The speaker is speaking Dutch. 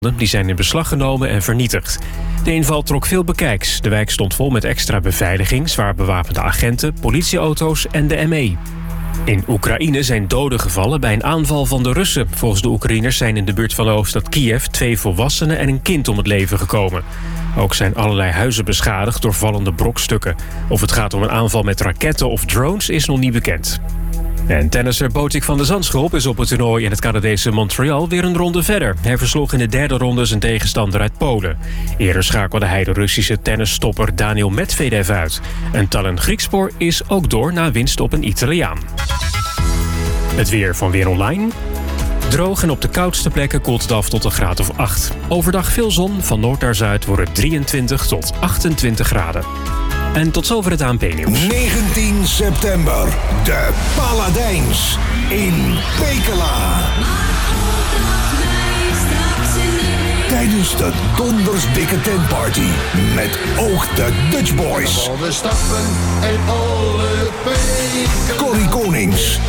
Die zijn in beslag genomen en vernietigd. De inval trok veel bekijks. De wijk stond vol met extra beveiliging, zwaar bewapende agenten, politieauto's en de ME. In Oekraïne zijn doden gevallen bij een aanval van de Russen. Volgens de Oekraïners zijn in de buurt van de hoofdstad Kiev 2 volwassenen en een kind om het leven gekomen. Ook zijn allerlei huizen beschadigd door vallende brokstukken. Of het gaat om een aanval met raketten of drones is nog niet bekend. En tennisser Botic van de Zandschulp is op het toernooi in het Canadese Montreal weer een ronde verder. Hij versloeg in de derde ronde zijn tegenstander uit Polen. Eerder schakelde hij de Russische tennisstopper Daniil Medvedev uit. Een Tallon Griekspoor is ook door na winst op een Italiaan. Het weer van Weer Online. Droog en op de koudste plekken koelt het af tot een graad of 8. Overdag veel zon, van noord naar zuid wordt het 23 tot 28 graden. En tot zover het ANP-nieuws. 19 september, de Paladijns in Pekela. Tijdens de dondersdikke tentparty met ook de Dutch Boys. Corrie Konings